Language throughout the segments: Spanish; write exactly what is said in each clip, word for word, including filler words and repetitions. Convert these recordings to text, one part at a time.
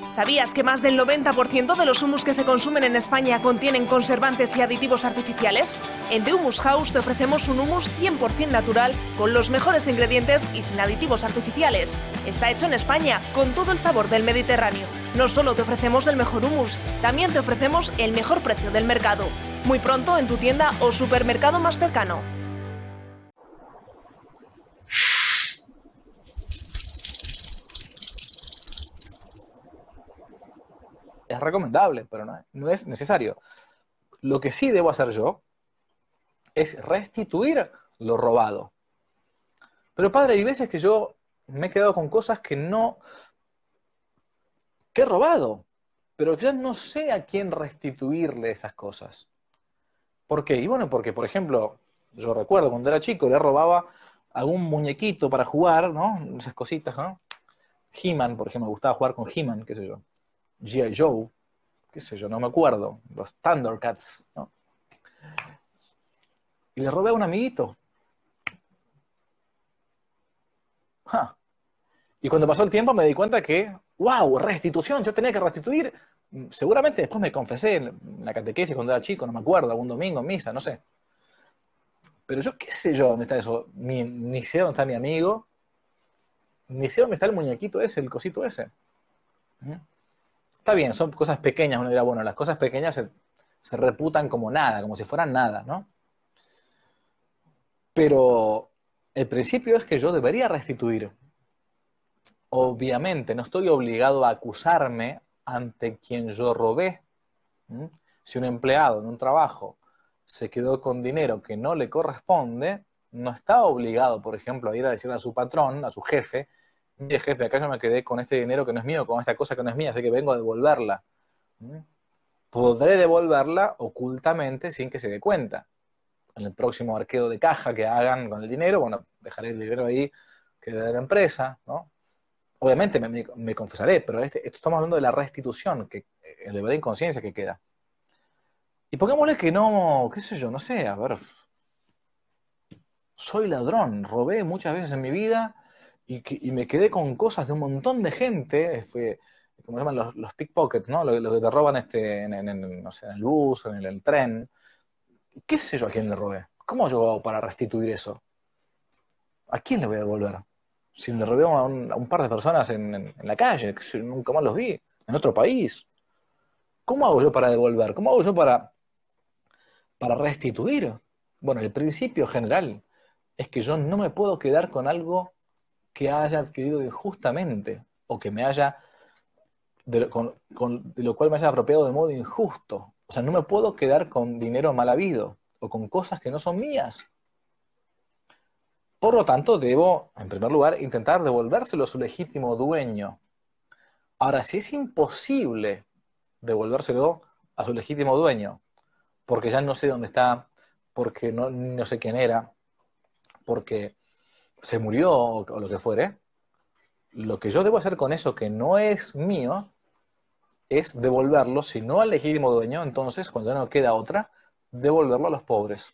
¿Sabías que más del noventa por ciento de los humus que se consumen en España contienen conservantes y aditivos artificiales? En The Humus House te ofrecemos un humus cien por cien natural, con los mejores ingredientes y sin aditivos artificiales. Está hecho en España, con todo el sabor del Mediterráneo. No solo te ofrecemos el mejor humus, también te ofrecemos el mejor precio del mercado. Muy pronto en tu tienda o supermercado más cercano. Es recomendable, pero no, no es necesario. Lo que sí debo hacer yo es restituir lo robado. Pero padre, hay veces que yo me he quedado con cosas que no... que he robado, pero yo no sé a quién restituirle esas cosas. ¿Por qué? Y bueno, porque, por ejemplo, yo recuerdo cuando era chico, le robaba algún muñequito para jugar, ¿no? Esas cositas, ¿no? He-Man, por ejemplo, me gustaba jugar con He-Man, qué sé yo. G I. Joe, qué sé yo, no me acuerdo. Los Thundercats, ¿no? Y le robé a un amiguito. ¡Ja! Y cuando pasó el tiempo me di cuenta que, wow, restitución, yo tenía que restituir. Seguramente después me confesé en la catequesis cuando era chico, no me acuerdo, algún domingo en misa, no sé. Pero yo qué sé yo dónde está eso. Ni, ni sé dónde está mi amigo, ni sé dónde está el muñequito ese, el cosito ese. ¿Mm? Está bien, son cosas pequeñas, uno dirá, bueno, las cosas pequeñas se, se reputan como nada, como si fueran nada, ¿no? Pero el principio es que yo debería restituir. Obviamente, no estoy obligado a acusarme ante quien yo robé. ¿Mm? Si un empleado en un trabajo se quedó con dinero que no le corresponde, no está obligado, por ejemplo, a ir a decirle a su patrón, a su jefe, mire jefe, acá yo me quedé con este dinero que no es mío, con esta cosa que no es mía, así que vengo a devolverla. ¿Mm? Podré devolverla ocultamente sin que se dé cuenta. En el próximo arqueo de caja que hagan con el dinero, bueno, dejaré el dinero ahí que de la empresa, ¿no? Obviamente me, me, me confesaré, pero este, esto estamos hablando de la restitución, que el deber de inconsciencia que queda. Y pongámosle que no, qué sé yo, no sé, a ver, soy ladrón, robé muchas veces en mi vida y, que, y me quedé con cosas de un montón de gente, fue, como se llaman los, los pickpockets, ¿no? Lo, lo que te roban este, en, en, en, no sé, en el bus, en el, el tren. ¿Qué sé yo a quién le robé? ¿Cómo yo hago para restituir eso? ¿A quién le voy a devolver? Si le robé a un, a un par de personas en, en, en la calle, que nunca más los vi, en otro país. ¿Cómo hago yo para devolver? ¿Cómo hago yo para, para restituir? Bueno, el principio general es que yo no me puedo quedar con algo que haya adquirido injustamente o que me haya, de, con, con, de lo cual me haya apropiado de modo injusto. O sea, no me puedo quedar con dinero mal habido o con cosas que no son mías. Por lo tanto, debo, en primer lugar, intentar devolvérselo a su legítimo dueño. Ahora, si es imposible devolvérselo a su legítimo dueño, porque ya no sé dónde está, porque no, no sé quién era, porque se murió o, o lo que fuere, lo que yo debo hacer con eso que no es mío es devolverlo, si no al legítimo dueño, entonces, cuando ya no queda otra, devolverlo a los pobres.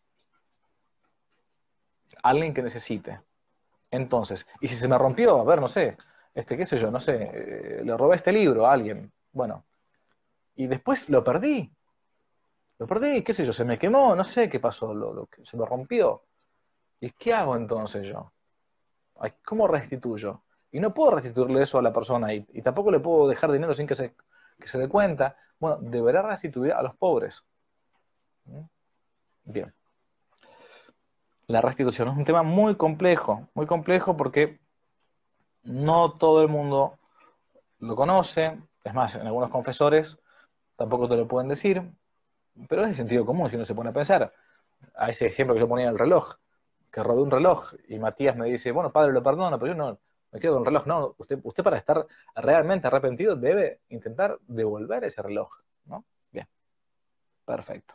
Alguien que necesite. Entonces, y si se me rompió, a ver, no sé, este, qué sé yo, no sé, eh, le robé este libro a alguien, bueno, y después lo perdí, lo perdí, qué sé yo, se me quemó, no sé qué pasó, lo, lo, se me rompió. ¿Y qué hago entonces yo? Ay, ¿cómo restituyo? Y no puedo restituirle eso a la persona, y, y tampoco le puedo dejar dinero sin que se, que se dé cuenta. Bueno, deberá restituir a los pobres. ¿Mm? Bien. La restitución es un tema muy complejo, muy complejo porque no todo el mundo lo conoce, es más, en algunos confesores tampoco te lo pueden decir, pero es de sentido común si uno se pone a pensar. A ese ejemplo que yo ponía del reloj, que robé un reloj y Matías me dice, bueno, padre, lo perdono, pero yo no me quedo con el reloj. No, usted, usted para estar realmente arrepentido debe intentar devolver ese reloj, ¿no? Bien, perfecto.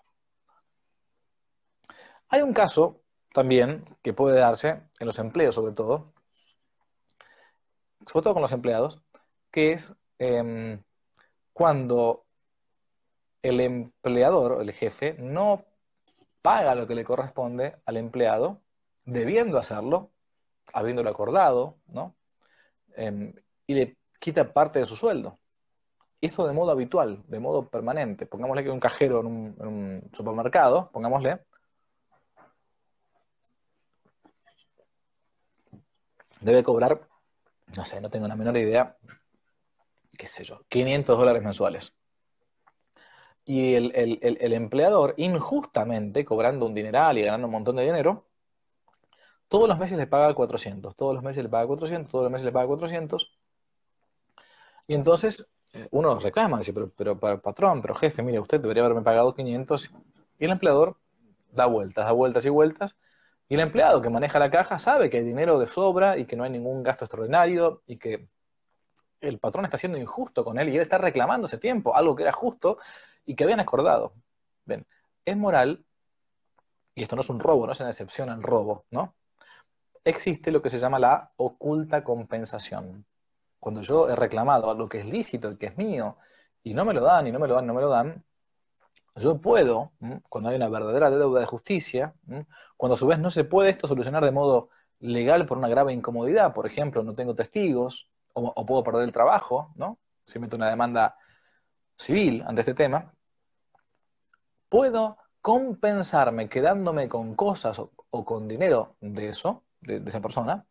Hay un caso también que puede darse en los empleos sobre todo, sobre todo con los empleados, que es eh, cuando el empleador, el jefe, no paga lo que le corresponde al empleado, debiendo hacerlo, habiéndolo acordado, ¿no? Eh, y le quita parte de su sueldo. esto de modo habitual, de modo permanente. Pongámosle que un cajero en un, en un supermercado, pongámosle, debe cobrar, no sé, no tengo la menor idea, qué sé yo, quinientos dólares mensuales. Y el, el, el, el empleador, injustamente, cobrando un dineral y ganando un montón de dinero, todos los meses le paga cuatrocientos, todos los meses le paga cuatrocientos, todos los meses le paga cuatrocientos. Y entonces eh, uno reclama, dice, pero, pero patrón, pero jefe, mire, usted debería haberme pagado quinientos. Y el empleador da vueltas, da vueltas y vueltas. Y el empleado que maneja la caja sabe que hay dinero de sobra y que no hay ningún gasto extraordinario y que el patrón está siendo injusto con él y él está reclamando ese tiempo, algo que era justo y que habían acordado. Ven, es moral, y esto no es un robo, no es una excepción al robo, ¿no? Existe lo que se llama la oculta compensación. Cuando yo he reclamado algo que es lícito y que es mío, y no me lo dan, y no me lo dan, no me lo dan, yo puedo, ¿m? Cuando hay una verdadera deuda de justicia, ¿m? Cuando a su vez no se puede esto solucionar de modo legal por una grave incomodidad, por ejemplo, no tengo testigos, o, o puedo perder el trabajo, ¿no? Si meto una demanda civil ante este tema, puedo compensarme quedándome con cosas o, o con dinero de eso, de, de esa persona,